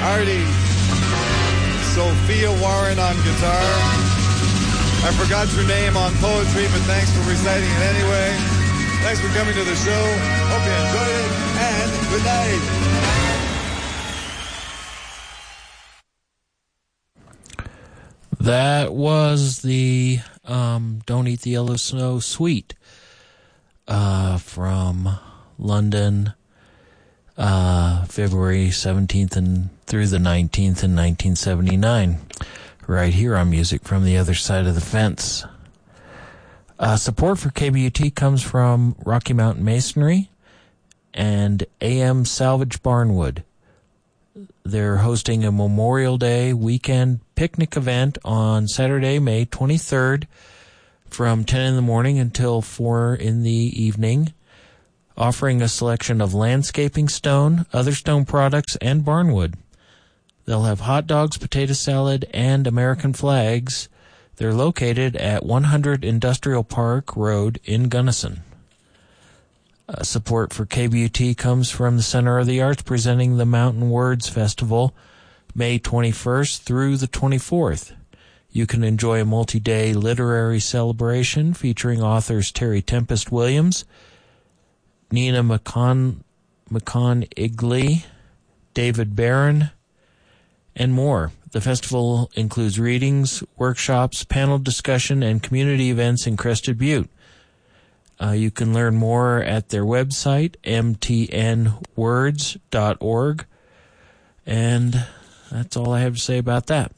Hardy, Sophia Warren on guitar. I forgot your name on poetry, but thanks for reciting it anyway. Thanks for coming to the show. Hope you enjoyed it, and good night. That was the Don't Eat the Yellow Snow Suite from London, February 17th and through the 19th in 1979, right here on Music from the Other Side of the Fence. Support for KBUT comes from Rocky Mountain Masonry and AM Salvage Barnwood. They're hosting a Memorial Day weekend picnic event on Saturday, May 23rd from 10 in the morning until 4 in the evening, offering a selection of landscaping stone, other stone products, and barnwood. They'll have hot dogs, potato salad, and American flags. They're located at 100 Industrial Park Road in Gunnison. Support for KBUT comes from the Center of the Arts presenting the Mountain Words Festival May 21st through the 24th. You can enjoy a multi-day literary celebration featuring authors Terry Tempest Williams, Nina McCon-Igley, David Barron, and more. The festival includes readings, workshops, panel discussion, and community events in Crested Butte. You can learn more at their website, mtnwords.org. And that's all I have to say about that.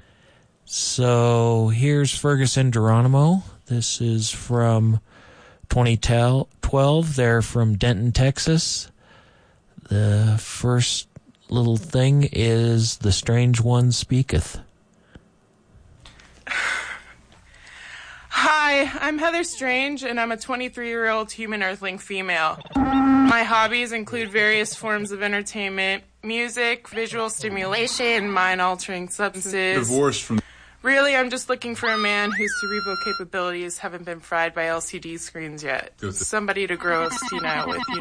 So here's Ferguson Geronimo. This is from 2012. They're from Denton, Texas. The first little thing is The Strange One Speaketh. Hi, I'm Heather Strange, and I'm a 23-year-old human earthling female. My hobbies include various forms of entertainment, music, visual stimulation, mind-altering substances. Divorced from... Really, I'm just looking for a man whose cerebral capabilities haven't been fried by LCD screens yet. Somebody to grow a senile with,